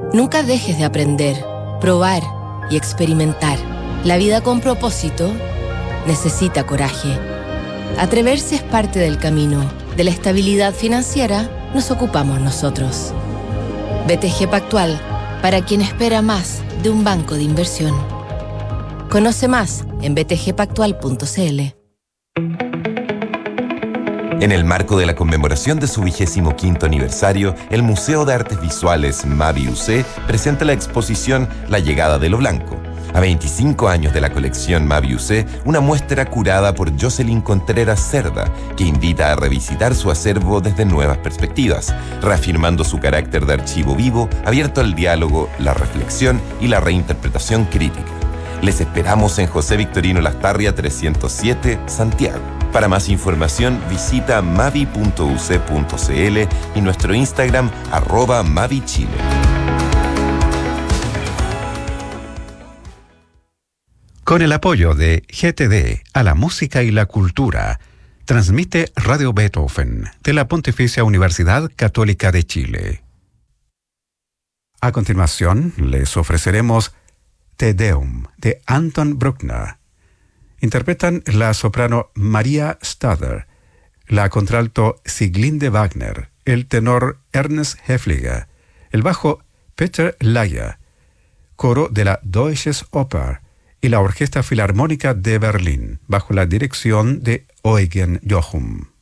Nunca dejes de aprender, probar y experimentar. La vida con propósito necesita coraje. Atreverse es parte del camino. De la estabilidad financiera nos ocupamos nosotros. BTG Pactual, para quien espera más de un banco de inversión. Conoce más en btgpactual.cl. En el marco de la conmemoración de su 25º aniversario, el Museo de Artes Visuales Mavi UC presenta la exposición La llegada de lo blanco. A 25 años de la colección Mavi UC, una muestra curada por Jocelyn Contreras Cerda, que invita a revisitar su acervo desde nuevas perspectivas, reafirmando su carácter de archivo vivo, abierto al diálogo, la reflexión y la reinterpretación crítica. Les esperamos en José Victorino Lastarria 307, Santiago. Para más información, visita mavi.uc.cl y nuestro Instagram @mavichile. Con el apoyo de GTD a la música y la cultura, transmite Radio Beethoven de la Pontificia Universidad Católica de Chile. A continuación, les ofreceremos Te Deum de Anton Bruckner. Interpretan la soprano Maria Stadler, la contralto Sieglinde Wagner, el tenor Ernst Hefliger, el bajo Peter Layer, coro de la Deutsches Oper y la Orquesta Filarmónica de Berlín, bajo la dirección de Eugen Jochum.